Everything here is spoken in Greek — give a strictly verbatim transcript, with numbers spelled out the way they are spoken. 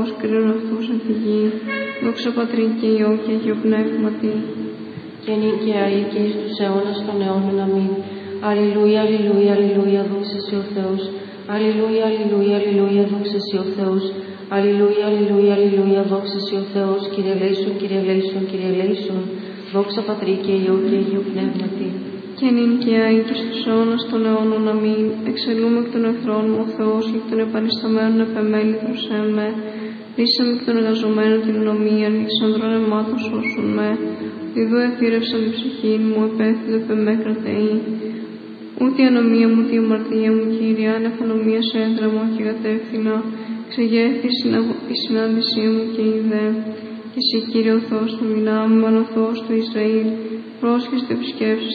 κρίνουν αυτούς εν τη γη. Δόξα Πατρί και Υιό και Αγιο Πνεύματι. Και νυν και αεί και εις τους αιώνας των αιώνων. Αμήν. Αλληλούια, αλληλούια, αλληλούια, δόξα σοι ο Θεός. Αλληλούια, αλληλούια, αλληλούια, δόξα σοι ο Θεός. Αλληλούια, αλληλούια, αλληλούια, δόξα σοι ο Θεός. Κύριε ελέησον, Κύριε ελέησον, Κύριε ελέησον. Δόξα Πατρί και Υιό και Αγίου Πνεύματι. Και νυν και αεί και στους αιώνας των αιώνων. Αμήν. Εξελούμε εκ των εχθρών μου ο Θεός και εκ των επανισταμένων επεμέληθρος εμέ. Λύσαμε εκ των εργαζομένων την νομίαν, εξ ανδρών αιμάτων σώσουν με. Ιδού εθήρευσαν την ψυχή μου, επέθυδε πεμέ κρατεή. Ούτε η ανομία μου, ούτε η αμαρτία μου, Κύριε, άνευ ανομίας έντραμο και κατεύθυνα. Ξεγέρθη η συνάντησή μου και είδε. Και εσύ, Κύριε ο Θεός του Μινάμου, ο Θεός του Ισραήλ, πρόσχεστε επισκέψεις